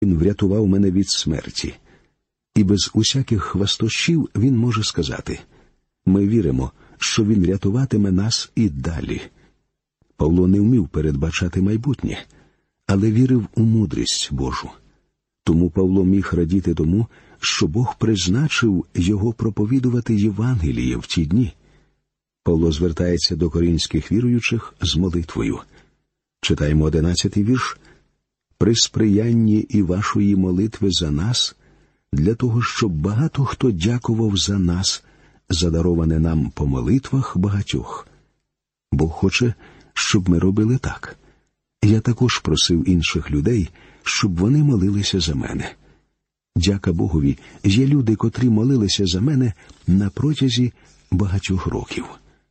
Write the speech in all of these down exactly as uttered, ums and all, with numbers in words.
Він врятував мене від смерті. І без усяких хвастощів він може сказати: ми віримо, що він рятуватиме нас і далі. Павло не вмів передбачати майбутнє, але вірив у мудрість Божу. Тому Павло міг радіти тому, що Бог призначив його проповідувати Євангеліє в ті дні. Павло звертається до коринських віруючих з молитвою. Читаємо одинадцятий вірш. «При сприянні і вашої молитви за нас, для того, щоб багато хто дякував за нас, задароване нам по молитвах багатьох». Бог хоче, щоб ми робили так. Я також просив інших людей, щоб вони молилися за мене. Дяка Богові, є люди, котрі молилися за мене на протязі багатьох років.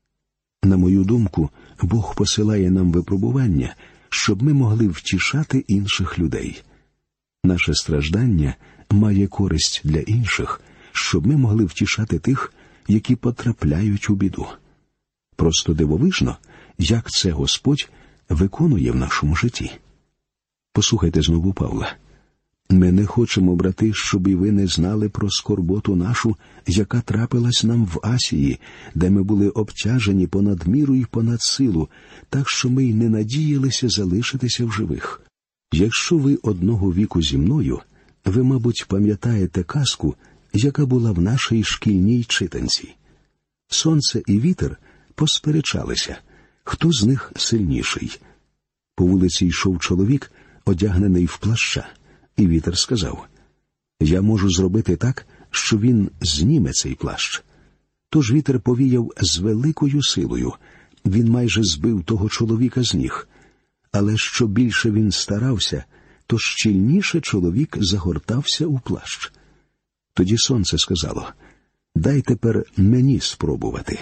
На мою думку, Бог посилає нам випробування, щоб ми могли втішати інших людей. Наше страждання має користь для інших, щоб ми могли втішати тих, які потрапляють у біду. Просто дивовижно, як це Господь виконує в нашому житті. Послухайте знову Павла. «Ми не хочемо, брати, щоб і ви не знали про скорботу нашу, яка трапилась нам в Асії, де ми були обтяжені понад міру і понад силу, так що ми й не надіялися залишитися в живих. Якщо ви одного віку зі мною, ви, мабуть, пам'ятаєте казку, яка була в нашій шкільній читанці. Сонце і вітер посперечалися, хто з них сильніший. По вулиці йшов чоловік, одягнений в плаща, і вітер сказав: «Я можу зробити так, що він зніме цей плащ». Тож вітер повіяв з великою силою. Він майже збив того чоловіка з ніг. Але що більше він старався, то щільніше чоловік загортався у плащ. Тоді сонце сказало: «Дай тепер мені спробувати».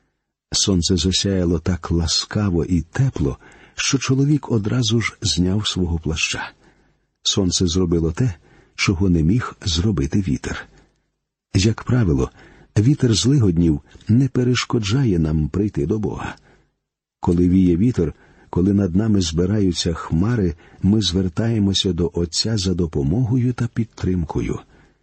Сонце засяяло так ласкаво і тепло, що чоловік одразу ж зняв свого плаща. Сонце зробило те, чого не міг зробити вітер. Як правило, вітер злигоднів не перешкоджає нам прийти до Бога. Коли віє вітер, коли над нами збираються хмари, ми звертаємося до Отця за допомогою та підтримкою.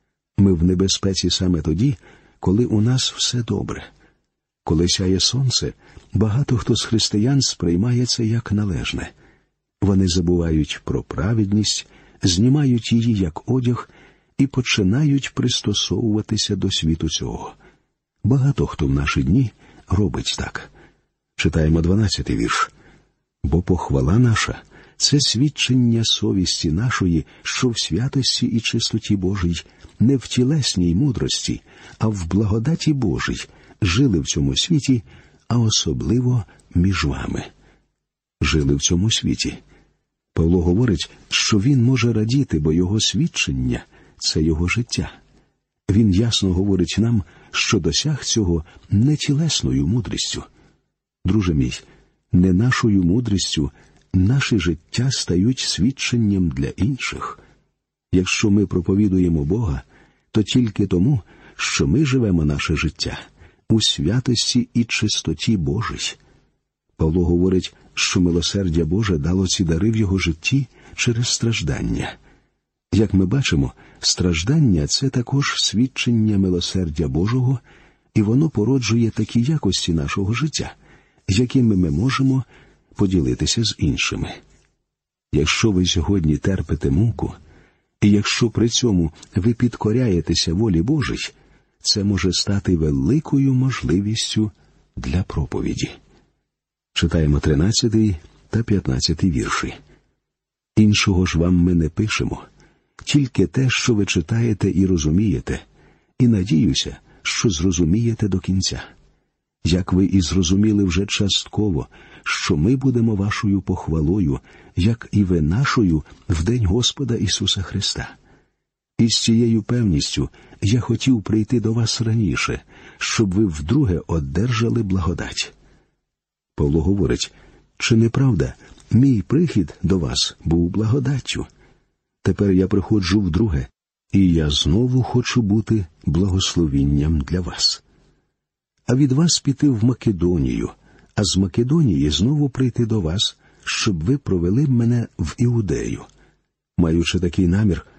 Ми в небезпеці саме тоді, коли у нас все добре. Коли сяє сонце, багато хто з християн сприймає це як належне. Вони забувають про праведність, знімають її як одяг і починають пристосовуватися до світу цього. Багато хто в наші дні робить так. Читаємо дванадцятий вірш. «Бо похвала наша – це свідчення совісті нашої, що в святості і чистоті Божій, не в тілесній мудрості, а в благодаті Божій, жили в цьому світі, а особливо між вами». Жили в цьому світі. Павло говорить, що він може радіти, бо його свідчення – це його життя. Він ясно говорить нам, що досяг цього не тілесною мудрістю. Друже мій, не нашою мудрістю наші життя стають свідченням для інших. Якщо ми проповідуємо Бога, то тільки тому, що ми живемо наше життя у святості і чистоті Божій. Павло говорить, що милосердя Боже дало ці дари в його житті через страждання. Як ми бачимо, страждання – це також свідчення милосердя Божого, і воно породжує такі якості нашого життя, якими ми можемо поділитися з іншими. Якщо ви сьогодні терпите муку, і якщо при цьому ви підкоряєтеся волі Божій, це може стати великою можливістю для проповіді. Читаємо тринадцятий та п'ятнадцятий вірші. «Іншого ж вам ми не пишемо, тільки те, що ви читаєте і розумієте, і надіюся, що зрозумієте до кінця. Як ви і зрозуміли вже частково, що ми будемо вашою похвалою, як і ви нашою в день Господа Ісуса Христа. І з цією певністю я хотів прийти до вас раніше, щоб ви вдруге одержали благодать». Павло говорить, чи не правда, мій прихід до вас був благодаттю? Тепер я приходжу вдруге, і я знову хочу бути благословінням для вас. А від вас піти в Македонію, а з Македонії знову прийти до вас, щоб ви провели мене в Іудею. Маючи такий намір,